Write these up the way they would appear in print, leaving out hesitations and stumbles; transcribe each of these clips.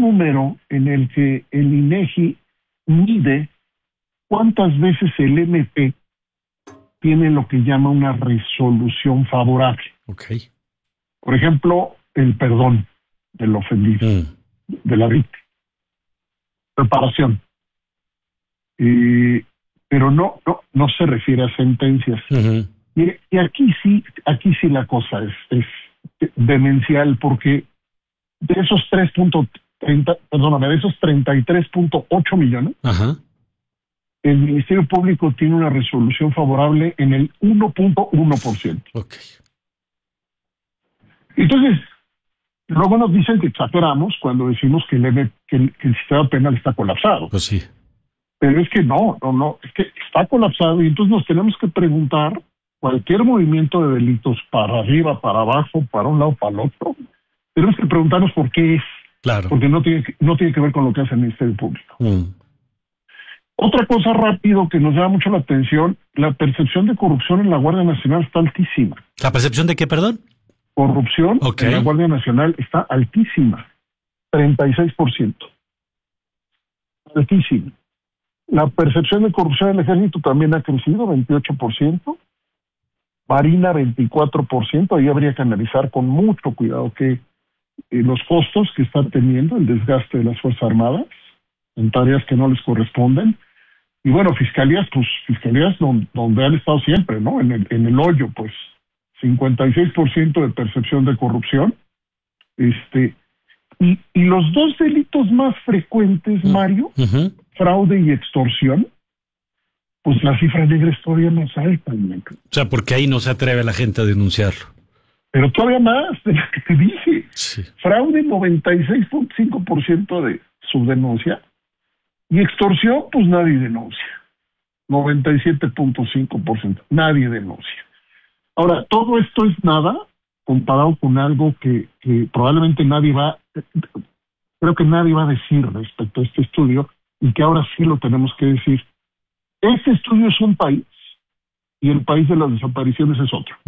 número en el que el INEGI mide cuántas veces el MP tiene lo que llama una resolución favorable. Okay. Por ejemplo, el perdón del ofendido, de la víctima. Reparación. Pero no se refiere a sentencias. Y aquí sí la cosa es demencial, porque de esos 33.8 millones, el Ministerio Público tiene una resolución favorable en el 1.1%. Okay. Entonces, luego nos dicen que exageramos cuando decimos que el sistema penal está colapsado. Pues sí. Pero es que no, es que está colapsado, y entonces nos tenemos que preguntar cualquier movimiento de delitos para arriba, para abajo, para un lado, para el otro. Tenemos que preguntarnos por qué es. Claro. Porque no tiene que ver con lo que hace el Ministerio Público. Otra cosa rápido que nos llama mucho la atención, la percepción de corrupción en la Guardia Nacional está altísima. ¿La percepción de qué, perdón? Corrupción en la Guardia Nacional está altísima, 36%. Altísima. La percepción de corrupción en el Ejército también ha crecido, 28%. Marina, 24%. Ahí habría que analizar con mucho cuidado que los costos que están teniendo, el desgaste de las Fuerzas Armadas en tareas que no les corresponden. Y bueno, fiscalías donde han estado siempre, ¿no? En el hoyo, pues, 56% de percepción de corrupción. Y los dos delitos más frecuentes, Mario, fraude y extorsión, pues la cifra negra es todavía más alta. O sea, porque ahí no se atreve la gente a denunciarlo. Pero todavía más de la que te dije. Sí. Fraude, 96.5% de su denuncia. Y extorsión, pues nadie denuncia. 97.5%. Nadie denuncia. Ahora, todo esto es nada comparado con algo que probablemente creo que nadie va a decir respecto a este estudio, y que ahora sí lo tenemos que decir. Este estudio es un país, y el país de las desapariciones es otro.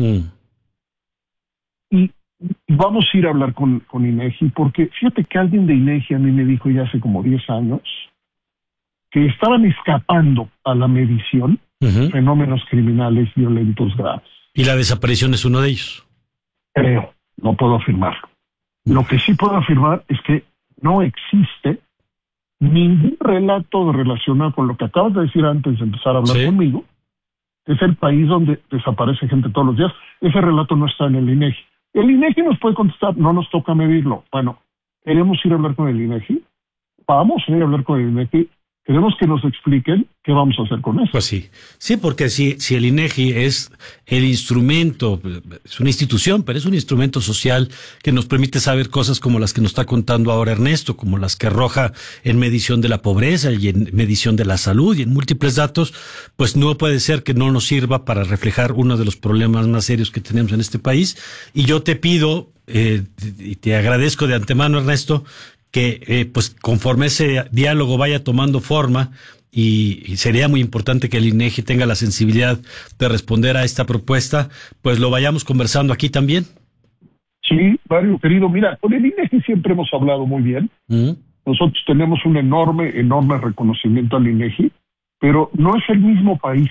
Y vamos a ir a hablar con INEGI, porque fíjate que alguien de INEGI a mí me dijo ya hace como 10 años que estaban escapando a la medición fenómenos criminales violentos graves. ¿Y la desaparición es uno de ellos? Creo, no puedo afirmarlo. Lo que sí puedo afirmar es que no existe ningún relato relacionado con lo que acabas de decir antes de empezar a hablar conmigo. Es el país donde desaparece gente todos los días. Ese relato no está en el INEGI. El INEGI nos puede contestar, no nos toca medirlo. Bueno, queremos ir a hablar con el INEGI. Vamos a ir a hablar con el INEGI. Queremos que nos expliquen qué vamos a hacer con eso. Pues sí, porque si el INEGI es el instrumento, es una institución, pero es un instrumento social que nos permite saber cosas como las que nos está contando ahora Ernesto, como las que arroja en medición de la pobreza y en medición de la salud y en múltiples datos, pues no puede ser que no nos sirva para reflejar uno de los problemas más serios que tenemos en este país. Y yo te pido, y te agradezco de antemano, Ernesto, que pues conforme ese diálogo vaya tomando forma, y sería muy importante que el INEGI tenga la sensibilidad de responder a esta propuesta, pues lo vayamos conversando aquí también. Sí, Mario, querido, mira, con el INEGI siempre hemos hablado muy bien. Nosotros tenemos un enorme reconocimiento al INEGI, pero no es el mismo país.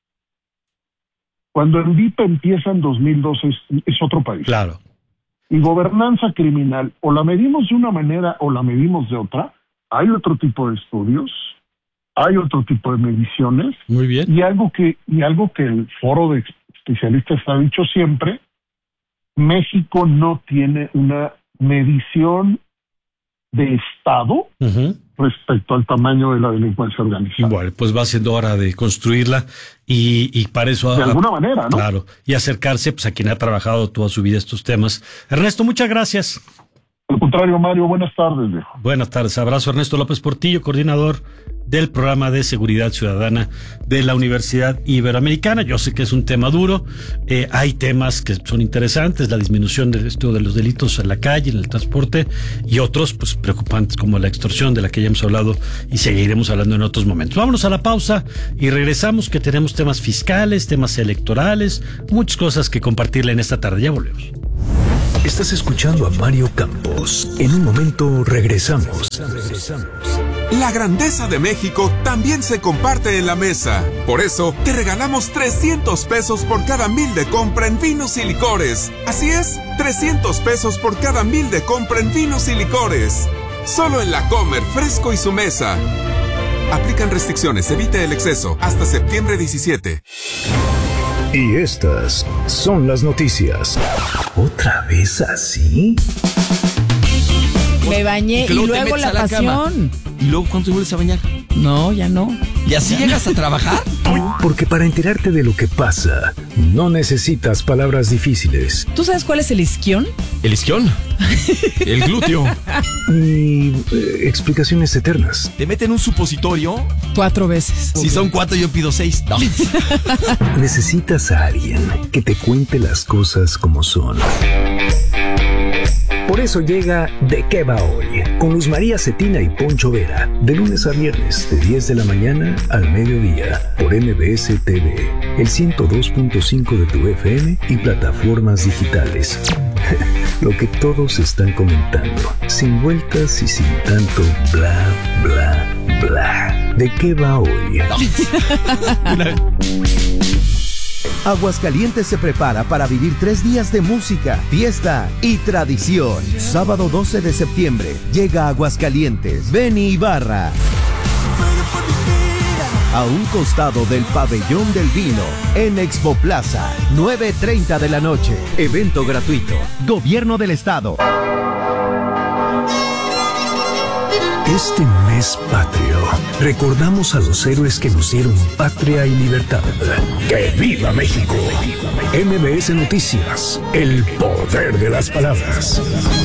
Cuando el DIPA empieza en 2012 es otro país. Claro. Y gobernanza criminal, o la medimos de una manera o la medimos de otra. Hay otro tipo de estudios, hay otro tipo de mediciones. Muy bien. Y algo que el foro de especialistas ha dicho siempre: México no tiene una medición de Estado respecto al tamaño de la delincuencia organizada. Bueno, pues va siendo hora de construirla y para eso... De alguna manera, ¿no? Claro, y acercarse pues a quien ha trabajado toda su vida estos temas. Ernesto, muchas gracias. Al contrario, Mario, buenas tardes, viejo. Buenas tardes, abrazo. Ernesto López Portillo, coordinador del Programa de Seguridad Ciudadana de la Universidad Iberoamericana. Yo sé que es un tema duro, hay temas que son interesantes, la disminución de esto de los delitos en la calle, en el transporte, y otros pues preocupantes como la extorsión, de la que ya hemos hablado y seguiremos hablando en otros momentos. Vámonos a la pausa y regresamos, que tenemos temas fiscales, temas electorales, muchas cosas que compartirle en esta tarde. Ya volvemos. Estás escuchando a Mario Campos. En un momento regresamos. La grandeza de México también se comparte en la mesa. Por eso, te regalamos 300 pesos por cada 1,000 de compra en vinos y licores. Así es, 300 pesos por cada 1,000 de compra en vinos y licores. Solo en La Comer, Fresco y su mesa. Aplican restricciones, evite el exceso. Hasta septiembre 17. Y estas son las noticias. ¿Otra vez así? Me bañé y luego la pasión. ¿Y luego cuándo te vuelves a bañar? No, ya no. ¿Y así llegas a trabajar? Porque para enterarte de lo que pasa, no necesitas palabras difíciles. ¿Tú sabes cuál es el isquión? ¿El isquión? El glúteo. Ni explicaciones eternas. ¿Te meten un supositorio? 4 veces. Si son 4, yo pido 6. No. Necesitas a alguien que te cuente las cosas como son. Por eso llega ¿De qué va hoy? Con Luz María Cetina y Poncho Vera. De lunes a viernes, de 10 de la mañana al mediodía. Por MBS TV, el 102.5 de tu FM y plataformas digitales. Lo que todos están comentando. Sin vueltas y sin tanto bla, bla, bla. ¿De qué va hoy? Aguascalientes se prepara para vivir 3 días de música, fiesta y tradición. Sábado 12 de septiembre llega a Aguascalientes Benny Ibarra. A un costado del Pabellón del Vino, en Expo Plaza, 9:30 de la noche. Evento gratuito. Gobierno del Estado. Este mes patrio, recordamos a los héroes que nos dieron patria y libertad. ¡Que viva México! MBS Noticias, el poder de las palabras.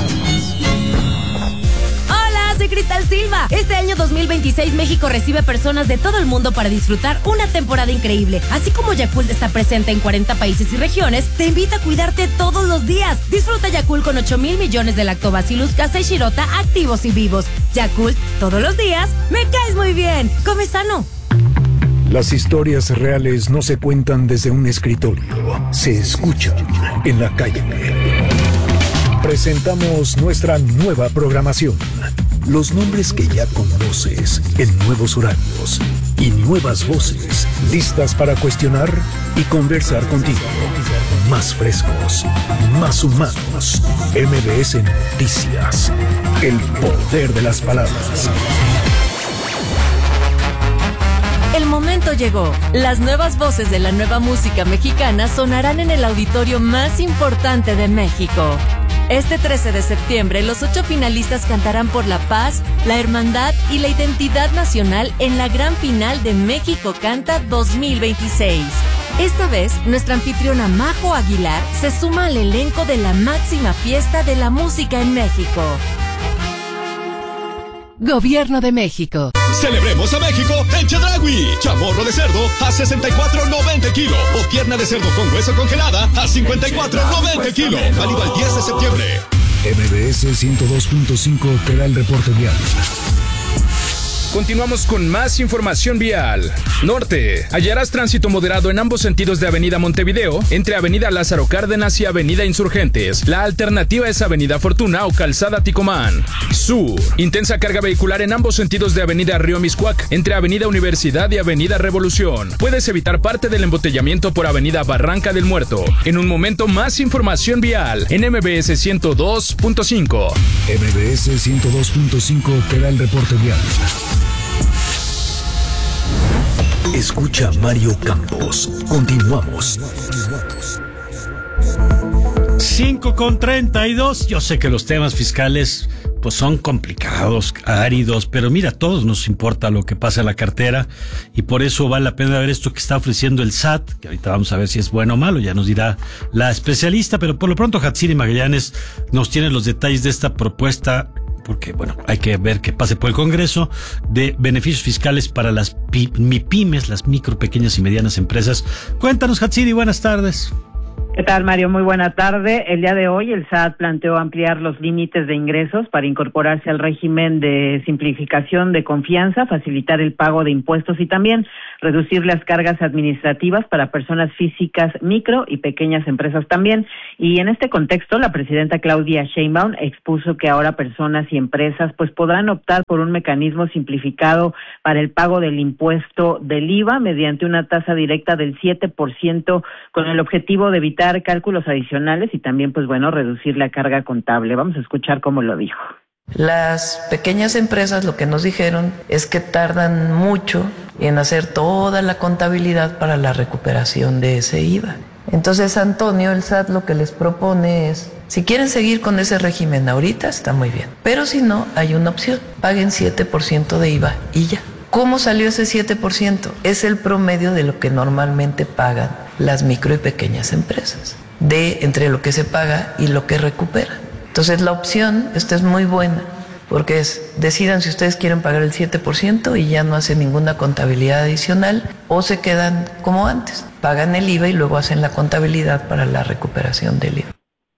Soy Cristal Silva. Este año 2026 México recibe personas de todo el mundo para disfrutar una temporada increíble. Así como Yakult está presente en 40 países y regiones, te invita a cuidarte todos los días. Disfruta Yakult con 8,000 millones de Lactobacillus casei shirota activos y vivos. Yakult, todos los días, me caes muy bien. Come sano. Las historias reales no se cuentan desde un escritorio, se escuchan en la calle. Presentamos nuestra nueva programación. Los nombres que ya conoces en nuevos horarios y nuevas voces listas para cuestionar y conversar contigo. Más frescos, más humanos. MBS Noticias, el poder de las palabras. El momento llegó. Las nuevas voces de la nueva música mexicana sonarán en el auditorio más importante de México. Este 13 de septiembre, los 8 finalistas cantarán por la paz, la hermandad y la identidad nacional en la gran final de México Canta 2026. Esta vez, nuestra anfitriona Majo Aguilar se suma al elenco de la máxima fiesta de la música en México. Gobierno de México. Celebremos a México en Chedraui. Chamorro de cerdo a $64.90 kilo o pierna de cerdo con hueso congelada a $54.90 kilo. Válido al 10 de septiembre. MBS 102.5 te da el reporte vial. Continuamos con más información vial. Norte. Hallarás tránsito moderado en ambos sentidos de Avenida Montevideo, entre Avenida Lázaro Cárdenas y Avenida Insurgentes. La alternativa es Avenida Fortuna o Calzada Ticomán. Sur. Intensa carga vehicular en ambos sentidos de Avenida Río Miscuac, entre Avenida Universidad y Avenida Revolución. Puedes evitar parte del embotellamiento por Avenida Barranca del Muerto. En un momento, más información vial en MBS 102.5. MBS 102.5 te da el reporte vial. Escucha Mario Campos. Continuamos. 5:32. Yo sé que los temas fiscales pues son complicados, áridos, pero mira, a todos nos importa lo que pasa en la cartera y por eso vale la pena ver esto que está ofreciendo el SAT, que ahorita vamos a ver si es bueno o malo, ya nos dirá la especialista, pero por lo pronto Hatsiri Magallanes nos tiene los detalles de esta propuesta, porque bueno, hay que ver que pase por el Congreso, de beneficios fiscales para las MIPYMES, las micro, pequeñas y medianas empresas. Cuéntanos, Hatsiri, buenas tardes. ¿Qué tal, Mario? Muy buena tarde. El día de hoy el SAT planteó ampliar los límites de ingresos para incorporarse al régimen de simplificación de confianza, facilitar el pago de impuestos y también reducir las cargas administrativas para personas físicas, micro y pequeñas empresas también. Y en este contexto, la presidenta Claudia Sheinbaum expuso que ahora personas y empresas pues podrán optar por un mecanismo simplificado para el pago del impuesto del IVA mediante una tasa directa del 7% con el objetivo de evitar cálculos adicionales y también, pues bueno, reducir la carga contable. Vamos a escuchar cómo lo dijo. Las pequeñas empresas lo que nos dijeron es que tardan mucho en hacer toda la contabilidad para la recuperación de ese IVA. Entonces, Antonio, el SAT lo que les propone es, si quieren seguir con ese régimen ahorita, está muy bien. Pero si no, hay una opción, paguen 7% de IVA y ya. ¿Cómo salió ese 7%? Es el promedio de lo que normalmente pagan las micro y pequeñas empresas, de entre lo que se paga y lo que recupera. Entonces la opción, esta es muy buena, porque decidan si ustedes quieren pagar el 7% y ya no hacen ninguna contabilidad adicional, o se quedan como antes, pagan el IVA y luego hacen la contabilidad para la recuperación del IVA.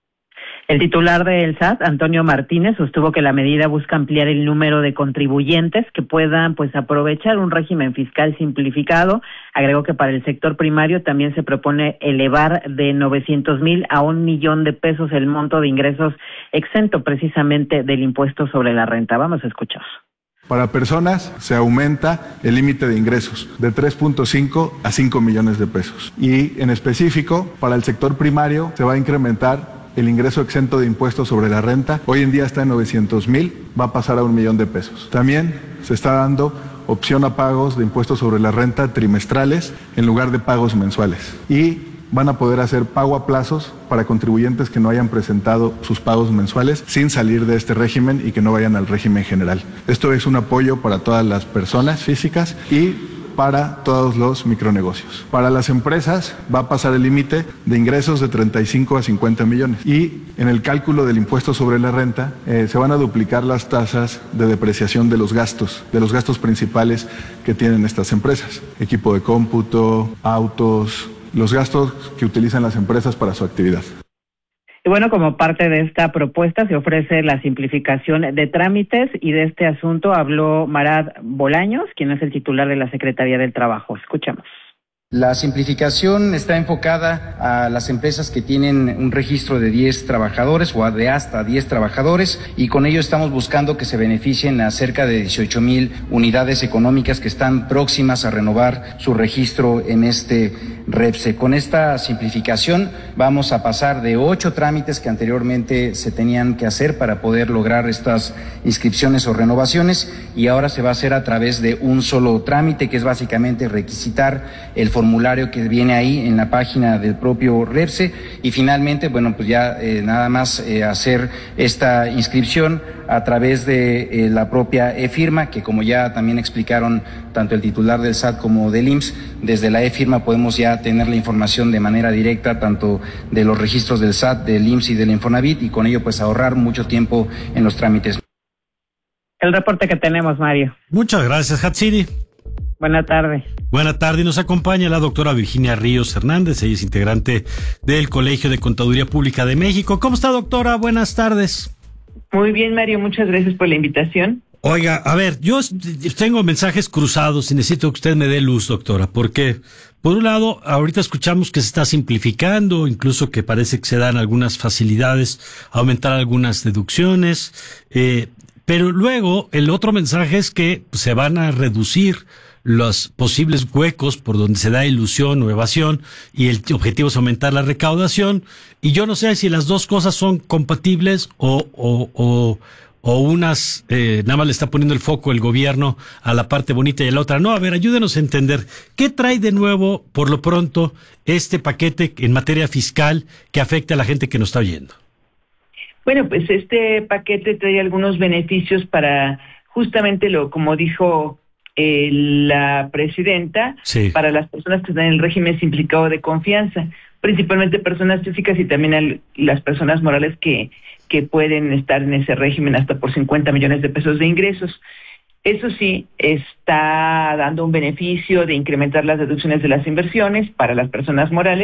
El titular del SAT, Antonio Martínez, sostuvo que la medida busca ampliar el número de contribuyentes que puedan pues aprovechar un régimen fiscal simplificado. Agregó que para el sector primario también se propone elevar de 900,000 a 1,000,000 de pesos el monto de ingresos exento precisamente del impuesto sobre la renta. Vamos a escuchar. Para personas se aumenta el límite de ingresos de 3.5 a 5 millones de pesos. Y en específico, para el sector primario se va a incrementar el ingreso exento de impuestos sobre la renta. Hoy en día está en 900,000, va a pasar a 1,000,000 de pesos. También se está dando opción a pagos de impuestos sobre la renta trimestrales en lugar de pagos mensuales. Y van a poder hacer pago a plazos para contribuyentes que no hayan presentado sus pagos mensuales sin salir de este régimen y que no vayan al régimen general. Esto es un apoyo para todas las personas físicas y para todos los micronegocios. Para las empresas va a pasar el límite de ingresos de 35 a 50 millones. Y en el cálculo del impuesto sobre la renta se van a duplicar las tasas de depreciación de los gastos principales que tienen estas empresas. Equipo de cómputo, autos, los gastos que utilizan las empresas para su actividad. Y bueno, como parte de esta propuesta se ofrece la simplificación de trámites y de este asunto habló Marad Bolaños, quien es el titular de la Secretaría del Trabajo. Escuchamos. La simplificación está enfocada a las empresas que tienen un registro de 10 trabajadores o de hasta 10 trabajadores y con ello estamos buscando que se beneficien a cerca de 18,000 unidades económicas que están próximas a renovar su registro en este REPSE. Con esta simplificación vamos a pasar de 8 trámites que anteriormente se tenían que hacer para poder lograr estas inscripciones o renovaciones y ahora se va a hacer a través de un solo trámite que es básicamente requisitar el formulario que viene ahí en la página del propio REPSE y finalmente, bueno, pues ya nada más hacer esta inscripción a través de la propia e-firma, que como ya también explicaron tanto el titular del SAT como del IMSS, desde la e-firma podemos ya tener la información de manera directa tanto de los registros del SAT, del IMSS y del Infonavit y con ello pues ahorrar mucho tiempo en los trámites. El reporte que tenemos, Mario. Muchas gracias, Hatsiri. Buena tarde. Buena tarde. Nos acompaña la doctora Virginia Ríos Hernández. Ella es integrante del Colegio de Contaduría Pública de México. ¿Cómo está, doctora? Buenas tardes. Muy bien, Mario. Muchas gracias por la invitación. Oiga, a ver, yo tengo mensajes cruzados y necesito que usted me dé luz, doctora, porque por un lado, ahorita escuchamos que se está simplificando, incluso que parece que se dan algunas facilidades, aumentar algunas deducciones, pero luego el otro mensaje es que se van a reducir los posibles huecos por donde se da ilusión o evasión y el objetivo es aumentar la recaudación y yo no sé si las dos cosas son compatibles o unas nada más le está poniendo el foco el gobierno a la parte bonita y a la otra. No, a ver, ayúdenos a entender qué trae de nuevo por lo pronto este paquete en materia fiscal que afecta a la gente que nos está oyendo. Bueno, pues este paquete trae algunos beneficios para justamente como dijo la presidenta, sí, para las personas que están en el régimen simplificado de confianza, principalmente personas físicas y también las personas morales que pueden estar en ese régimen hasta por 50 millones de pesos de ingresos. Eso sí, está dando un beneficio de incrementar las deducciones de las inversiones para las personas morales,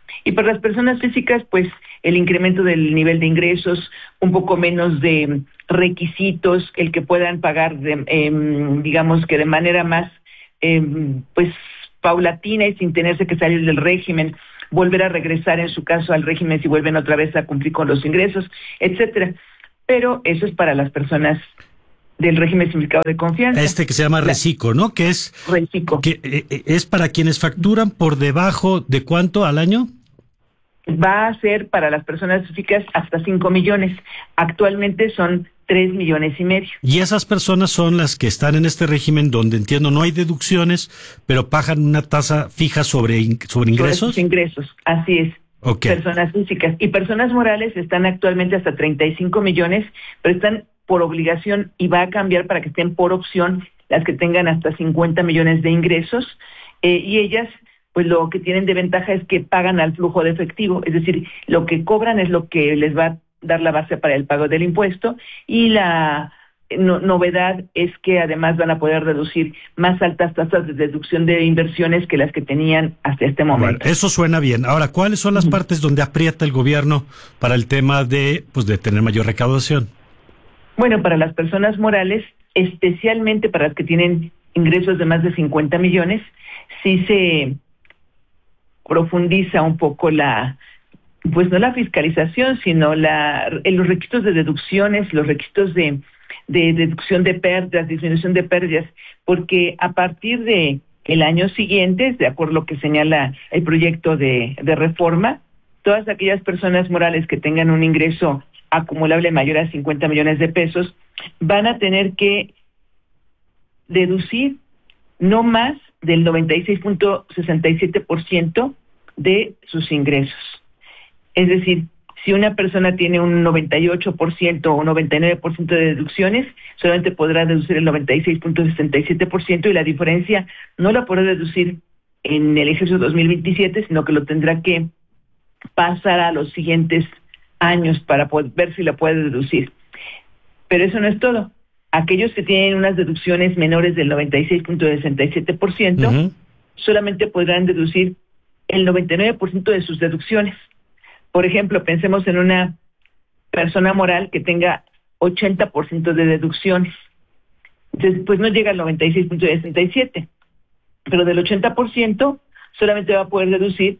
Y para las personas físicas, pues el incremento del nivel de ingresos, un poco menos de requisitos, el que puedan pagar, digamos que de manera más, pues paulatina y sin tenerse que salir del régimen, volver a regresar en su caso al régimen si vuelven otra vez a cumplir con los ingresos, etcétera. Pero eso es para las personas del régimen simplificado de confianza. Que se llama Recico, ¿no? Que es Recico. Que es para quienes facturan por debajo de ¿cuánto al año? Va a ser para las personas físicas hasta 5 millones. Actualmente son 3,5 millones. Y esas personas son las que están en este régimen donde, entiendo, no hay deducciones, pero pagan una tasa fija sobre ingresos. Sobre sus ingresos, así es. Okay. Personas físicas. Y personas morales están actualmente hasta 35 millones, pero están por obligación y va a cambiar para que estén por opción las que tengan hasta 50 millones de ingresos. Y ellas, pues lo que tienen de ventaja es que pagan al flujo de efectivo, es decir, lo que cobran es lo que les va a dar la base para el pago del impuesto, y la novedad es que además van a poder reducir más altas tasas de deducción de inversiones que las que tenían hasta este momento. Bueno, eso suena bien. Ahora, ¿cuáles son las partes donde aprieta el gobierno para el tema de tener mayor recaudación? Bueno, para las personas morales, especialmente para las que tienen ingresos de más de 50 millones, sí se profundiza un poco pues no la fiscalización, sino los requisitos de deducciones, los requisitos de deducción de pérdidas, disminución de pérdidas, porque a partir de el año siguiente, de acuerdo a lo que señala el proyecto de reforma, todas aquellas personas morales que tengan un ingreso acumulable mayor a 50 millones de pesos van a tener que deducir no más del 96.67% de sus ingresos. Es decir, si una persona tiene un 98% o 99% de deducciones, solamente podrá deducir el 96.67% y la diferencia no la podrá deducir en el ejercicio 2027, sino que lo tendrá que pasar a los siguientes años para poder ver si la puede deducir. Pero eso no es todo. Aquellos que tienen unas deducciones menores del 96.67%, solamente podrán deducir el 99% de sus deducciones. Por ejemplo, pensemos en una persona moral que tenga 80% de deducciones. Entonces, pues no llega al 96.67, pero del 80% solamente va a poder deducir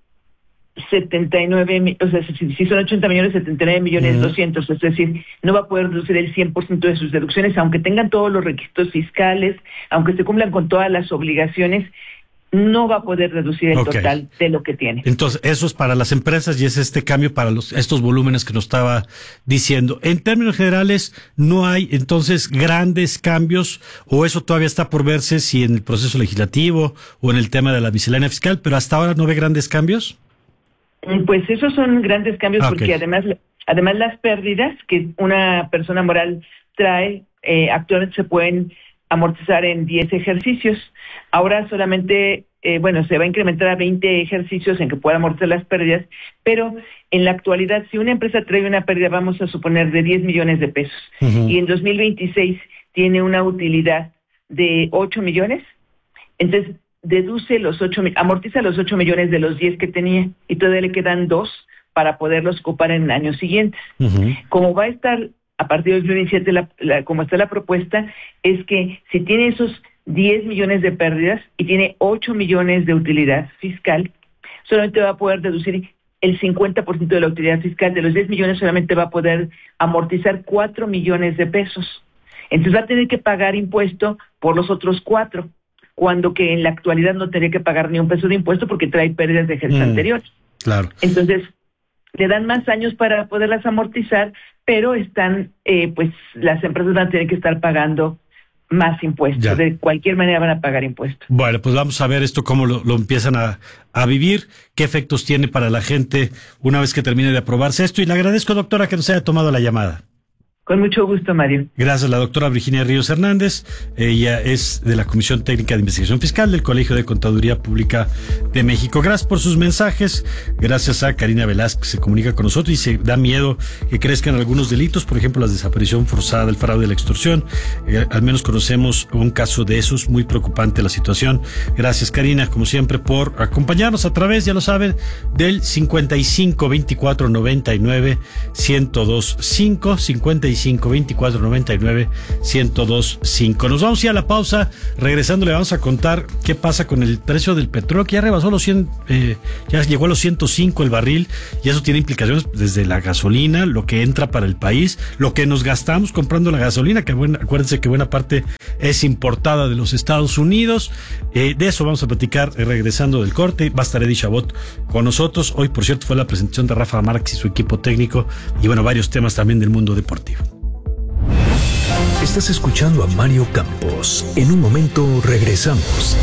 79, o sea, si son 80 millones, 79 millones 200, es decir, no va a poder deducir el 100% de sus deducciones, aunque tengan todos los requisitos fiscales, aunque se cumplan con todas las obligaciones, no va a poder reducir el total de lo que tiene. Entonces, eso es para las empresas y es este cambio para estos volúmenes que nos estaba diciendo. En términos generales, ¿no hay entonces grandes cambios o eso todavía está por verse si en el proceso legislativo o en el tema de la miscelánea fiscal, pero hasta ahora no ve grandes cambios? Pues esos son grandes cambios porque además las pérdidas que una persona moral trae actualmente se pueden amortizar en 10 ejercicios. Ahora solamente, se va a incrementar a 20 ejercicios en que pueda amortizar las pérdidas, pero en la actualidad, si una empresa trae una pérdida, vamos a suponer, de 10 millones de pesos, y en 2026 tiene una utilidad de 8 millones, entonces deduce amortiza los 8 millones de los 10 que tenía, y todavía le quedan 2 para poderlos ocupar en años siguientes. Como va a estar a partir de 2027, como está la propuesta, es que si tiene esos 10 millones de pérdidas y tiene 8 millones de utilidad fiscal, solamente va a poder deducir el 50% de la utilidad fiscal. De los 10 millones solamente va a poder amortizar 4 millones de pesos. Entonces va a tener que pagar impuesto por los otros 4, cuando que en la actualidad no tendría que pagar ni un peso de impuesto porque trae pérdidas de ejercicio anteriores. Claro. Entonces, le dan más años para poderlas amortizar, pero las empresas van a tener que estar pagando más impuestos. Ya. De cualquier manera van a pagar impuestos. Bueno, pues vamos a ver esto cómo lo empiezan a vivir, qué efectos tiene para la gente una vez que termine de aprobarse esto. Y le agradezco, doctora, que nos haya tomado la llamada. Con mucho gusto, Mario. Gracias, la doctora Virginia Ríos Hernández. Ella es de la Comisión Técnica de Investigación Fiscal del Colegio de Contaduría Pública de México. Gracias por sus mensajes. Gracias a Karina Velázquez, que se comunica con nosotros y se da miedo que crezcan algunos delitos, por ejemplo, la desaparición forzada, el fraude, la extorsión. Al menos conocemos un caso de esos, muy preocupante la situación. Gracias, Karina, como siempre, por acompañarnos a través, ya lo saben, del 55 24 99 1025, 55 24 99 1025. Nos vamos a ir a la pausa. Regresando le vamos a contar qué pasa con el precio del petróleo, que ya rebasó los 100, ya llegó a los 105 el barril, y eso tiene implicaciones desde la gasolina, lo que entra para el país, lo que nos gastamos comprando la gasolina, que acuérdense que buena parte es importada de los Estados Unidos. De eso vamos a platicar regresando del corte. Va a estar Eddie Chabot con nosotros. Hoy, por cierto, fue la presentación de Rafa Márquez y su equipo técnico, y bueno, varios temas también del mundo deportivo. Estás escuchando a Mario Campos. En un momento regresamos.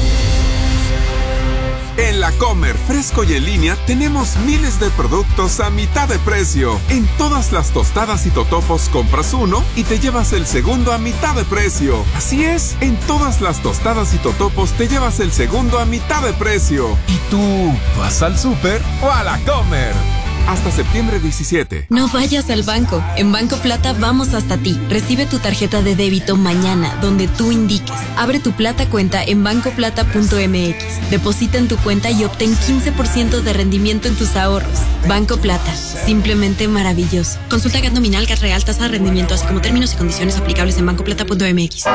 En La Comer, fresco y en línea, tenemos miles de productos a mitad de precio. En todas las tostadas y totopos compras uno y te llevas el segundo a mitad de precio. Así es, en todas las tostadas y totopos te llevas el segundo a mitad de precio. ¿Y tú vas al súper o a La Comer? Hasta septiembre 17. No vayas al banco. En Banco Plata vamos hasta ti. Recibe tu tarjeta de débito mañana, donde tú indiques. Abre tu Plata cuenta en bancoplata.mx. Deposita en tu cuenta y obtén 15% de rendimiento en tus ahorros. Banco Plata. Simplemente maravilloso. Consulta GAT nominal, GAT real, tasa de rendimiento, así como términos y condiciones aplicables en bancoplata.mx.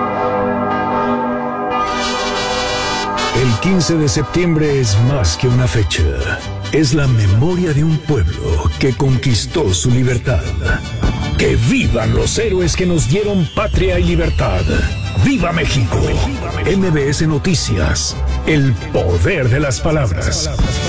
El 15 de septiembre es más que una fecha. Es la memoria de un pueblo que conquistó su libertad. ¡Que vivan los héroes que nos dieron patria y libertad! ¡Viva México! MBS Noticias. El poder de las palabras.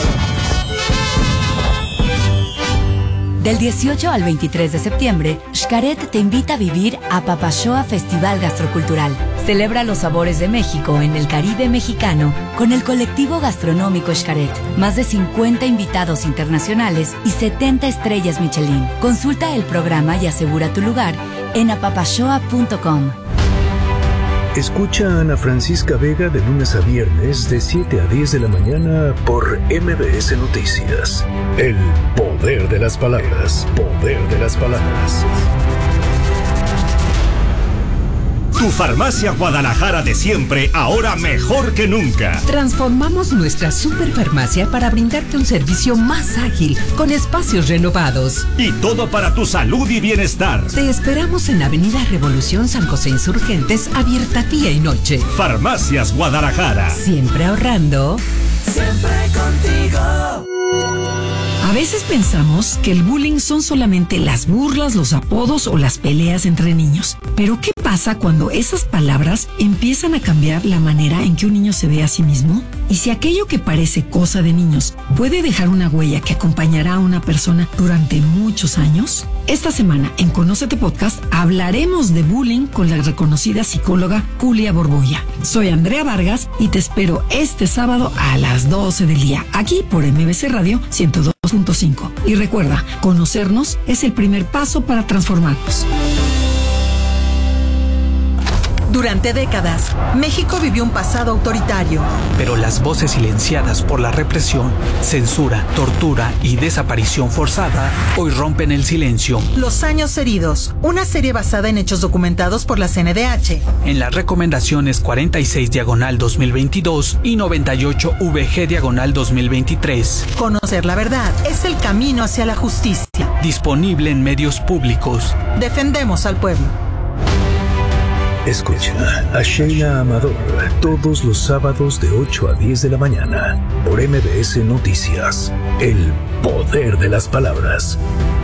Del 18 al 23 de septiembre, Xcaret te invita a vivir a Papashoa Festival Gastrocultural. Celebra los sabores de México en el Caribe mexicano con el colectivo gastronómico Xcaret. Más de 50 invitados internacionales y 70 estrellas Michelin. Consulta el programa y asegura tu lugar en apapashoa.com. Escucha a Ana Francisca Vega de lunes a viernes de 7 a 10 de la mañana por MBS Noticias. El poder de las palabras. Poder de las palabras. Tu farmacia Guadalajara de siempre, ahora mejor que nunca. Transformamos nuestra superfarmacia para brindarte un servicio más ágil, con espacios renovados. Y todo para tu salud y bienestar. Te esperamos en Avenida Revolución San José Insurgentes, abierta día y noche. Farmacias Guadalajara. Siempre ahorrando. Siempre contigo. A veces pensamos que el bullying son solamente las burlas, los apodos o las peleas entre niños. Pero ¿qué pasa cuando esas palabras empiezan a cambiar la manera en que un niño se ve a sí mismo? Y si aquello que parece cosa de niños puede dejar una huella que acompañará a una persona durante muchos años. Esta semana en Conócete Podcast hablaremos de bullying con la reconocida psicóloga Julia Borbolla. Soy Andrea Vargas y te espero este sábado a las 12 del día, aquí por MBC Radio 102.5. Y recuerda, conocernos es el primer paso para transformarnos. Durante décadas, México vivió un pasado autoritario. Pero las voces silenciadas por la represión, censura, tortura y desaparición forzada hoy rompen el silencio. Los años heridos, una serie basada en hechos documentados por la CNDH. En las recomendaciones 46/2022 y 98/VG/2023. Conocer la verdad es el camino hacia la justicia. Disponible en medios públicos. Defendemos al pueblo. Escucha a Sheila Amador todos los sábados de 8 a 10 de la mañana por MBS Noticias. El poder de las palabras.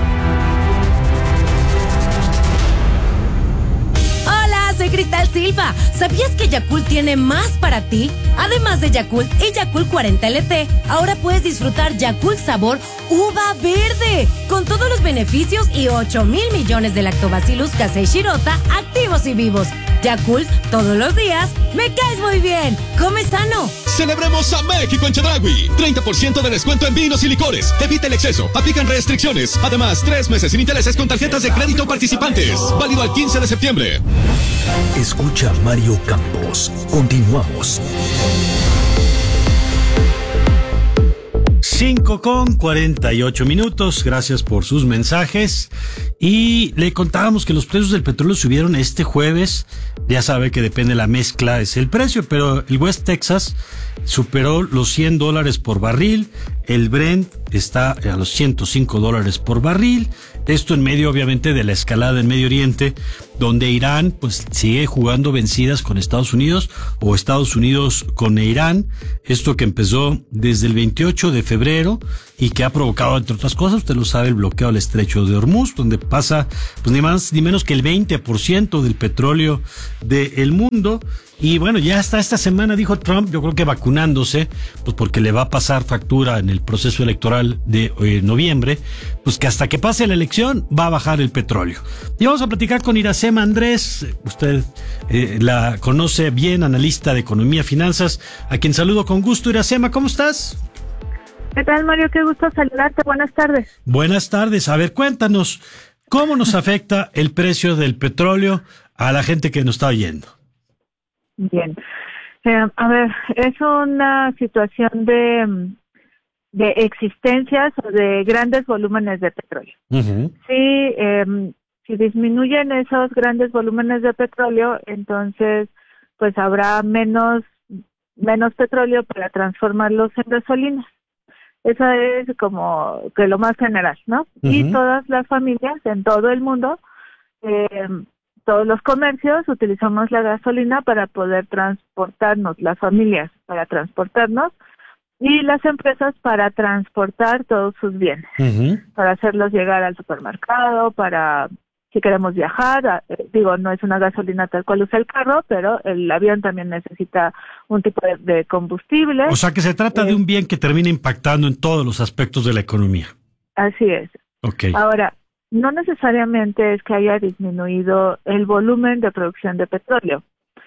Hola, soy Cristal Silva. ¿Sabías que Yakult tiene más para ti? Además de Yakult y Yakult 40 LT, ahora puedes disfrutar Yakult sabor uva verde, con todos los beneficios y 8,000 millones de lactobacillus casei shirota activos y vivos. Yakult, todos los días, me caes muy bien. Come sano. Celebremos a México en Chedraui. 30% de descuento en vinos y licores. Evita el exceso. Aplican restricciones. Además, 3 meses sin intereses con tarjetas de crédito participantes. Válido al 15 de septiembre. Escucha Mario Campos. Continuamos. 5:48. Gracias por sus mensajes. Y le contábamos que los precios del petróleo subieron este jueves. Ya sabe que depende de la mezcla, es el precio, pero el West Texas superó los $100 por barril. El Brent está a los $105 por barril. Esto en medio, obviamente, de la escalada en Medio Oriente, donde Irán pues sigue jugando vencidas con Estados Unidos o Estados Unidos con Irán. Esto que empezó desde el 28 de febrero y que ha provocado, entre otras cosas, usted lo sabe, el bloqueo al estrecho de Hormuz, donde pasa pues ni más ni menos que el 20% del petróleo del mundo. Y bueno, ya hasta esta semana, dijo Trump, yo creo que vacunándose, pues porque le va a pasar factura en el proceso electoral de noviembre, pues que hasta que pase la elección va a bajar el petróleo. Y vamos a platicar con Iracema Andrés, usted la conoce bien, analista de economía y finanzas, a quien saludo con gusto. Iracema, ¿cómo estás? ¿Qué tal, Mario? Qué gusto saludarte. Buenas tardes. Buenas tardes. A ver, cuéntanos, ¿cómo nos afecta el precio del petróleo a la gente que nos está oyendo? Bien. A ver, es una situación de existencias o de grandes volúmenes de petróleo. Uh-huh. Si disminuyen esos grandes volúmenes de petróleo, entonces pues habrá menos petróleo para transformarlos en gasolina. Eso es como que lo más general, ¿no? Uh-huh. Y todas las familias en todo el mundo, todos los comercios utilizamos la gasolina para poder transportarnos, las familias para transportarnos y las empresas para transportar todos sus bienes, uh-huh, para hacerlos llegar al supermercado, para si queremos viajar, no es una gasolina tal cual usa el carro, pero el avión también necesita un tipo de combustible. O sea que se trata de un bien que termina impactando en todos los aspectos de la economía. Así es. Okay. Ahora, no necesariamente es que haya disminuido el volumen de producción de petróleo.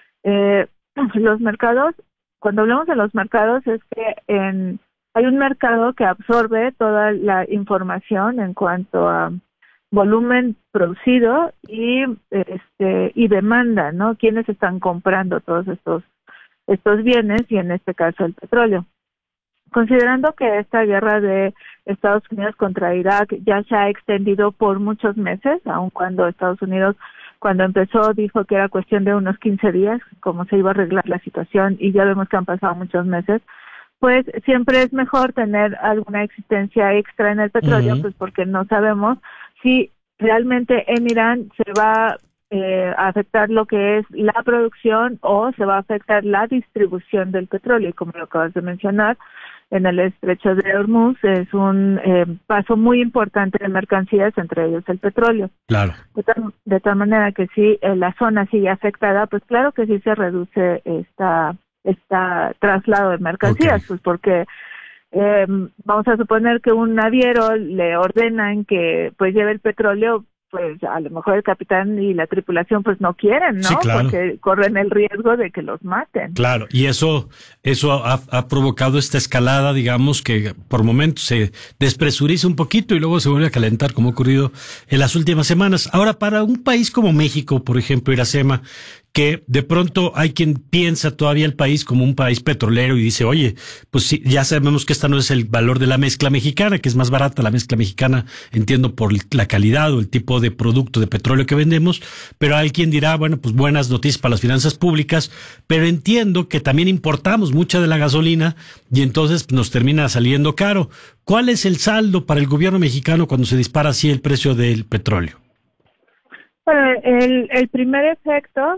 Los mercados, cuando hablamos de los mercados, es que hay un mercado que absorbe toda la información en cuanto a volumen producido y demanda, ¿no? ¿Quiénes están comprando todos estos bienes y en este caso el petróleo? Considerando que esta guerra de Estados Unidos contra Irak ya se ha extendido por muchos meses, aun cuando Estados Unidos, cuando empezó, dijo que era cuestión de unos 15 días, cómo se iba a arreglar la situación, y ya vemos que han pasado muchos meses, pues siempre es mejor tener alguna existencia extra en el petróleo, uh-huh, pues porque no sabemos si realmente en Irán se va a afectar lo que es la producción o se va a afectar la distribución del petróleo. Y como lo acabas de mencionar, en el estrecho de Hormuz es un paso muy importante de mercancías, entre ellos el petróleo. Claro. De tal manera que si la zona sigue afectada, pues claro que sí se reduce esta traslado de mercancías, okay, pues porque vamos a suponer que un naviero le ordenan que pues lleve el petróleo, pues a lo mejor el capitán y la tripulación pues no quieren, ¿no? Sí, claro. Porque corren el riesgo de que los maten. Claro, y eso ha provocado esta escalada, digamos, que por momentos se despresuriza un poquito y luego se vuelve a calentar, como ha ocurrido en las últimas semanas. Ahora, para un país como México, por ejemplo, Iracema, que de pronto hay quien piensa todavía el país como un país petrolero y dice, oye, pues sí, ya sabemos que esta no es el valor de la mezcla mexicana, que es más barata la mezcla mexicana, entiendo, por la calidad o el tipo de producto de petróleo que vendemos, pero hay quien dirá, bueno, pues buenas noticias para las finanzas públicas, pero entiendo que también importamos mucha de la gasolina y entonces nos termina saliendo caro. ¿Cuál es el saldo para el gobierno mexicano cuando se dispara así el precio del petróleo? Bueno, el primer efecto,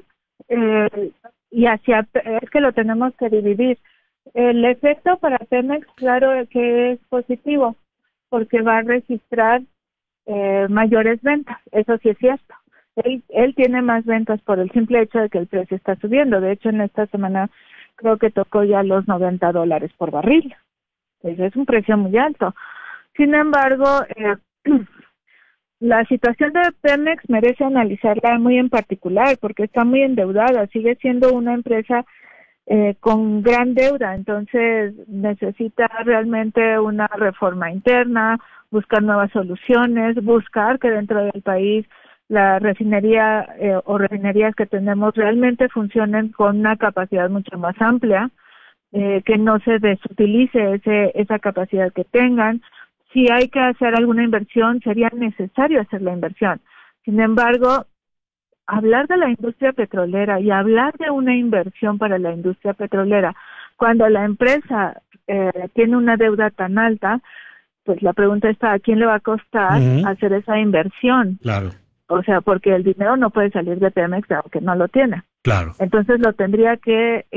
es que lo tenemos que dividir. El efecto para Pemex, claro que es positivo, porque va a registrar mayores ventas, eso sí es cierto. Él tiene más ventas por el simple hecho de que el precio está subiendo. De hecho, en esta semana creo que tocó ya los $90 por barril. Entonces es un precio muy alto. Sin embargo, la situación de Pemex merece analizarla muy en particular porque está muy endeudada, sigue siendo una empresa con gran deuda, entonces necesita realmente una reforma interna, buscar nuevas soluciones, buscar que dentro del país la refinería o refinerías que tenemos realmente funcionen con una capacidad mucho más amplia, que no se desutilice esa capacidad que tengan. Si hay que hacer alguna inversión, sería necesario hacer la inversión. Sin embargo, hablar de la industria petrolera y hablar de una inversión para la industria petrolera, cuando la empresa tiene una deuda tan alta, pues la pregunta está, ¿a quién le va a costar hacer esa inversión? Claro. O sea, porque el dinero no puede salir de Pemex, aunque no lo tiene. Claro. Entonces lo tendría que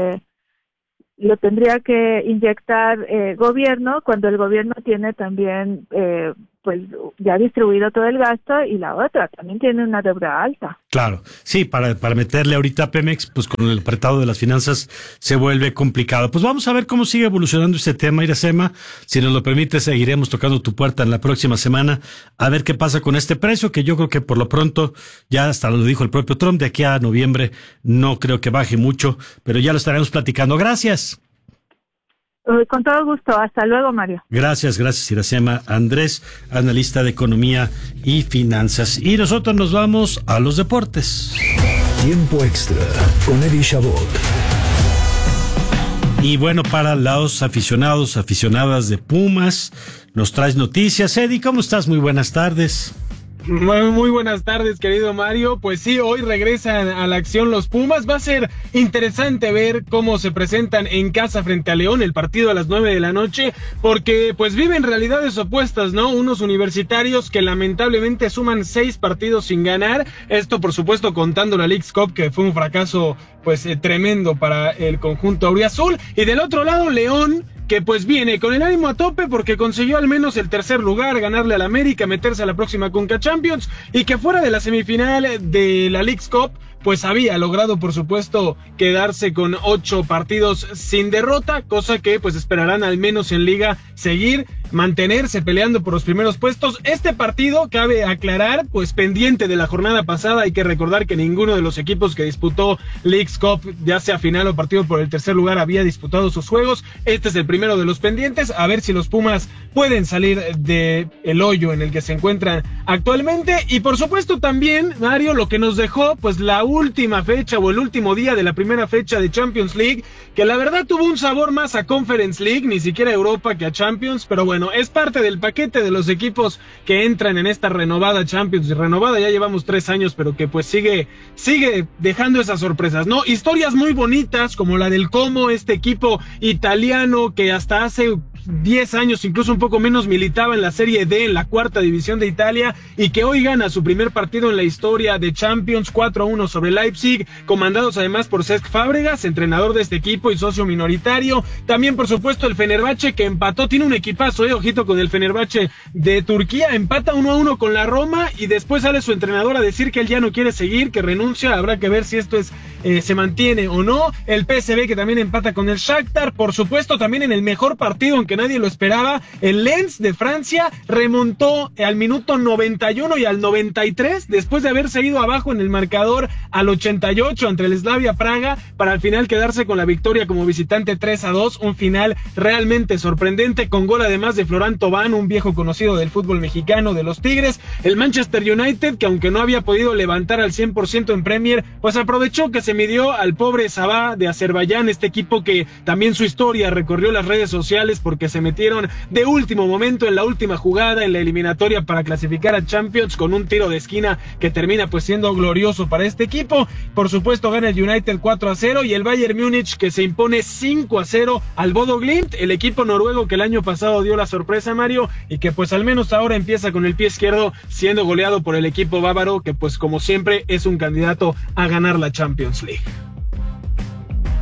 inyectar gobierno, cuando el gobierno tiene también pues ya distribuido todo el gasto, y la otra también tiene una deuda alta. Claro, sí, para meterle ahorita a Pemex, pues con el apretado de las finanzas se vuelve complicado. Pues vamos a ver cómo sigue evolucionando este tema, Iracema. Si nos lo permite, seguiremos tocando tu puerta en la próxima semana a ver qué pasa con este precio, que yo creo que por lo pronto, ya hasta lo dijo el propio Trump, de aquí a noviembre no creo que baje mucho, pero ya lo estaremos platicando. Gracias. Con todo gusto. Hasta luego, Mario. Gracias, Iracema Andrés, analista de economía y finanzas. Y nosotros nos vamos a los deportes. Tiempo extra con Eddie Chabot. Y bueno, para los aficionadas de Pumas, nos traes noticias. Eddie, ¿cómo estás? Muy buenas tardes. Muy buenas tardes, querido Mario. Pues sí, hoy regresan a la acción los Pumas. Va a ser interesante ver cómo se presentan en casa frente a León, el partido a las 9 de la noche, porque pues viven realidades opuestas, ¿no? Unos universitarios que lamentablemente suman 6 partidos sin ganar. Esto, por supuesto, contando la Leagues Cup, que fue un fracaso pues tremendo para el conjunto auriazul. Y del otro lado, León, que pues viene con el ánimo a tope porque consiguió al menos el tercer lugar, ganarle al América, meterse a la próxima Conca Champions, y que fuera de la semifinal de la Leagues Cup pues había logrado, por supuesto, quedarse con 8 partidos sin derrota, cosa que pues esperarán al menos en Liga seguir, mantenerse peleando por los primeros puestos. Este partido, cabe aclarar, pues pendiente de la jornada pasada. Hay que recordar que ninguno de los equipos que disputó Leagues Cup, ya sea final o partido por el tercer lugar, había disputado sus juegos. Este es el primero de los pendientes, a ver si los Pumas pueden salir de el hoyo en el que se encuentran actualmente. Y por supuesto también, Mario, lo que nos dejó pues la última fecha o el último día de la primera fecha de Champions League, que la verdad tuvo un sabor más a Conference League, ni siquiera a Europa, que a Champions, pero bueno, es parte del paquete de los equipos que entran en esta renovada Champions. Y renovada ya llevamos 3 años, pero que pues sigue dejando esas sorpresas, ¿no? Historias muy bonitas, como la del Como, este equipo italiano que hasta hace 10 años, incluso un poco menos, militaba en la Serie D, en la 4ª división de Italia, y que hoy gana su primer partido en la historia de Champions, 4-1 sobre Leipzig, comandados además por Cesc Fábregas, entrenador de este equipo y socio minoritario. También, por supuesto, el Fenerbahce, que empató, tiene un equipazo, ojito con el Fenerbahce de Turquía, empata 1-1 con la Roma, y después sale su entrenador a decir que él ya no quiere seguir, que renuncia. Habrá que ver si esto se mantiene o no. El PSV, que también empata con el Shakhtar. Por supuesto, también en el mejor partido, aunque nadie lo esperaba, el Lens de Francia remontó al minuto 91 y al 93, después de haberse ido abajo en el marcador al 88 ante el Slavia Praga, para al final quedarse con la victoria como visitante 3-2, un final realmente sorprendente, con gol además de Florán Tobán, un viejo conocido del fútbol mexicano, de los Tigres. El Manchester United, que aunque no había podido levantar al 100% en Premier, pues aprovechó que se midió al pobre Sabah de Azerbaiyán, este equipo que también su historia recorrió las redes sociales porque se metieron de último momento en la última jugada en la eliminatoria para clasificar a Champions con un tiro de esquina que termina pues siendo glorioso para este equipo. Por supuesto gana el United 4-0 y el Bayern Múnich, que se impone 5-0 al Bodo Glimt, el equipo noruego que el año pasado dio la sorpresa, Mario, y que pues al menos ahora empieza con el pie izquierdo, siendo goleado por el equipo bávaro, que pues como siempre es un candidato a ganar la Champions League.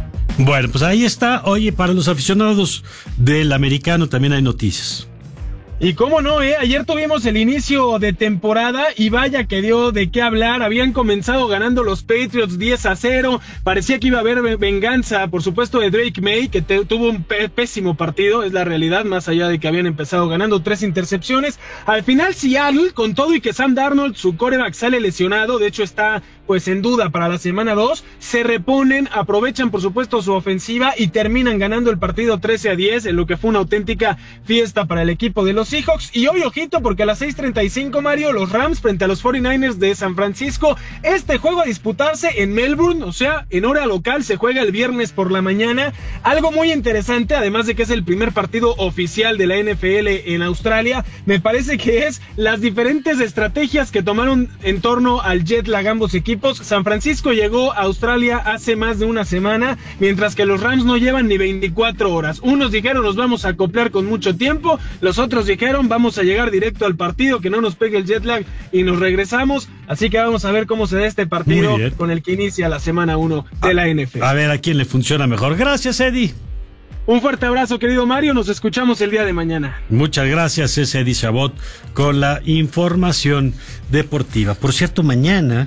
Bueno, pues ahí está. Oye, para los aficionados del americano también hay noticias. Y cómo no, ayer tuvimos el inicio de temporada y vaya que dio de qué hablar. Habían comenzado ganando los Patriots 10-0, parecía que iba a haber venganza, por supuesto, de Drake May, que tuvo un pésimo partido, es la realidad, más allá de que habían empezado ganando 3 intercepciones. Al final Seattle, con todo y que Sam Darnold, su quarterback, sale lesionado, de hecho está pues en duda para la semana 2, se reponen, aprovechan por supuesto su ofensiva y terminan ganando el partido 13-10, en lo que fue una auténtica fiesta para el equipo de los Seahawks. Y hoy, ojito, porque a las 6:35, Mario, los Rams frente a los 49ers de San Francisco, este juego a disputarse en Melbourne, o sea, en hora local, se juega el viernes por la mañana, algo muy interesante, además de que es el primer partido oficial de la NFL en Australia, me parece que es las diferentes estrategias que tomaron en torno al jet lag ambos equipos. San Francisco llegó a Australia hace más de una semana, mientras que los Rams no llevan ni 24 horas. Unos dijeron nos vamos a acoplar con mucho tiempo, los otros dijeron vamos a llegar directo al partido, que no nos pegue el jet lag y nos regresamos. Así que vamos a ver cómo se da este partido con el que inicia la semana 1 de la NFL. A ver a quién le funciona mejor. Gracias, Eddie. Un fuerte abrazo, querido Mario, nos escuchamos el día de mañana. Muchas gracias, es Eddie Chabot con la información deportiva. Por cierto, mañana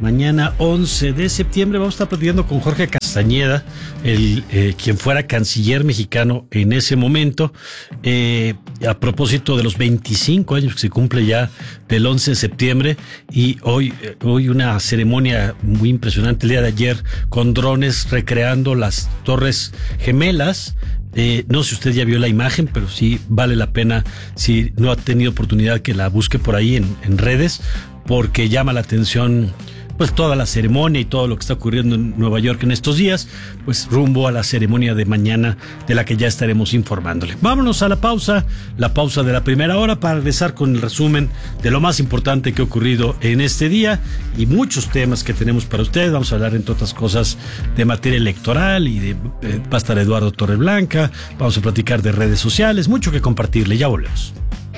11 de septiembre vamos a estar platicando con Jorge Castañeda, quien fuera canciller mexicano en ese momento, a propósito de los 25 años que se cumple ya del 11 de septiembre, y hoy una ceremonia muy impresionante el día de ayer con drones recreando las Torres Gemelas. No sé si usted ya vio la imagen, pero sí vale la pena, si no ha tenido oportunidad, que la busque por ahí en redes, porque llama la atención pues toda la ceremonia y todo lo que está ocurriendo en Nueva York en estos días, pues rumbo a la ceremonia de mañana, de la que ya estaremos informándole. Vámonos a la pausa de la primera hora, para regresar con el resumen de lo más importante que ha ocurrido en este día y muchos temas que tenemos para ustedes. Vamos a hablar, entre otras cosas, de materia electoral y va a estar Eduardo Torreblanca, vamos a platicar de redes sociales, mucho que compartirle. Ya volvemos.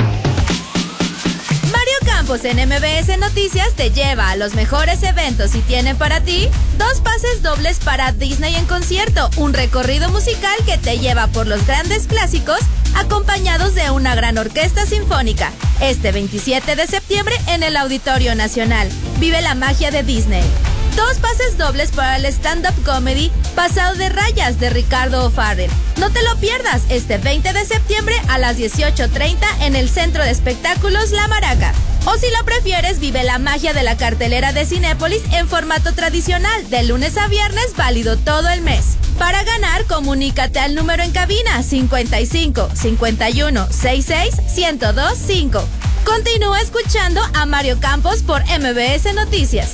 En MBS Noticias te lleva a los mejores eventos y tiene para ti 2 pases dobles para Disney en concierto, un recorrido musical que te lleva por los grandes clásicos acompañados de una gran orquesta sinfónica. Este 27 de septiembre en el Auditorio Nacional. Vive la magia de Disney. 2 pases dobles para el stand-up comedy Pasado de Rayas de Ricardo O'Farrell. No te lo pierdas este 20 de septiembre a las 18:30 en el Centro de Espectáculos La Maraca. O si lo prefieres, vive la magia de la cartelera de Cinépolis en formato tradicional, de lunes a viernes, válido todo el mes. Para ganar, comunícate al número en cabina 55 51 66 1025. Continúa escuchando a Mario Campos por MBS Noticias.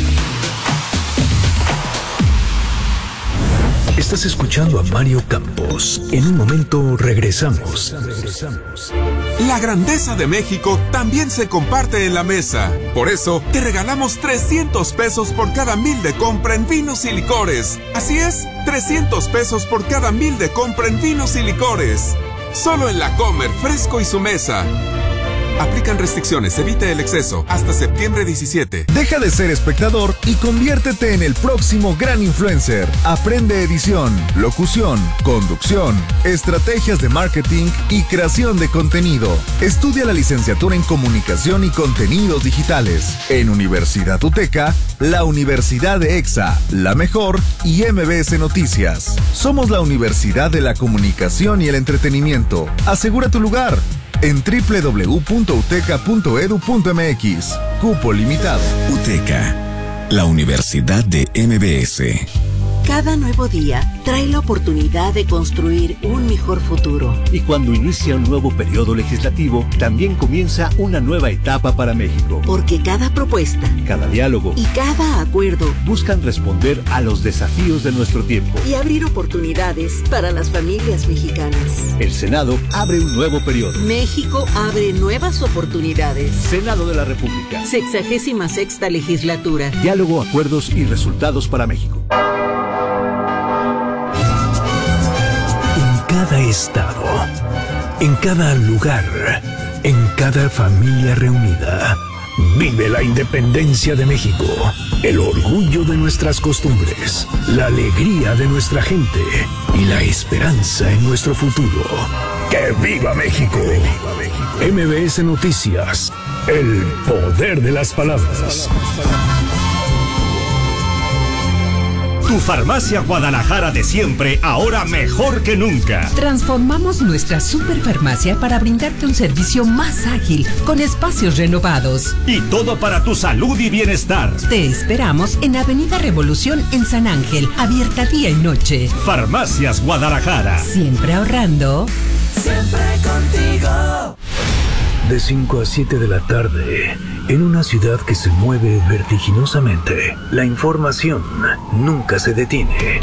Estás escuchando a Mario Campos. En un momento regresamos. La grandeza de México también se comparte en la mesa. Por eso, te regalamos 300 pesos por cada 1,000 de compra en vinos y licores. Así es, 300 pesos por cada 1,000 de compra en vinos y licores. Solo en La Comer, Fresco y Su Mesa. Aplican restricciones, evite el exceso. Hasta septiembre 17. Deja de ser espectador y conviértete en el próximo gran influencer. Aprende edición, locución, conducción, estrategias de marketing y creación de contenido. Estudia la licenciatura en Comunicación y Contenidos Digitales. En Universidad UTECA, la Universidad de EXA, La Mejor y MBS Noticias. Somos la Universidad de la Comunicación y el Entretenimiento. Asegura tu lugar en www.uteca.edu.mx. Cupo limitado. UTECA, la Universidad de MBS. Cada nuevo día trae la oportunidad de construir un mejor futuro. Y cuando inicia un nuevo periodo legislativo, también comienza una nueva etapa para México. Porque cada propuesta, cada diálogo y cada acuerdo buscan responder a los desafíos de nuestro tiempo y abrir oportunidades para las familias mexicanas. El Senado abre un nuevo periodo. México abre nuevas oportunidades. Senado de la República. 66ª legislatura. Diálogo, acuerdos y resultados para México. En cada estado, en cada lugar, en cada familia reunida, vive la independencia de México, el orgullo de nuestras costumbres, la alegría de nuestra gente y la esperanza en nuestro futuro. ¡Que viva México! MBS Noticias. El poder de las palabras. Tu farmacia Guadalajara de siempre, ahora mejor que nunca. Transformamos nuestra superfarmacia para brindarte un servicio más ágil, con espacios renovados. Y todo para tu salud y bienestar. Te esperamos en Avenida Revolución en San Ángel, abierta día y noche. Farmacias Guadalajara. Siempre ahorrando. Siempre contigo. De 5 a 7 de la tarde, en una ciudad que se mueve vertiginosamente, la información nunca se detiene.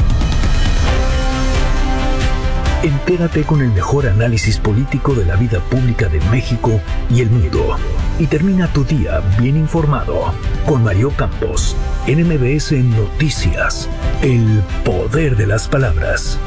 Entérate con el mejor análisis político de la vida pública de México y el mundo. Y termina tu día bien informado con Mario Campos, en MBS Noticias, el poder de las palabras.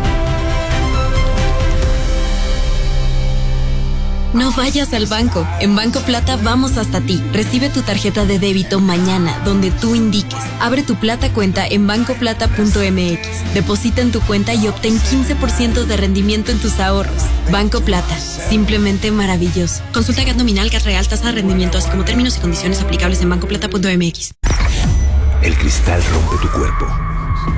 No vayas al banco. En Banco Plata vamos hasta ti. Recibe tu tarjeta de débito mañana, donde tú indiques. Abre tu Plata cuenta en bancoplata.mx. Deposita en tu cuenta y obtén 15% de rendimiento en tus ahorros. Banco Plata. Simplemente maravilloso. Consulta GAT nominal, GAT real, tasa de rendimiento, así como términos y condiciones aplicables en bancoplata.mx. El cristal rompe tu cuerpo,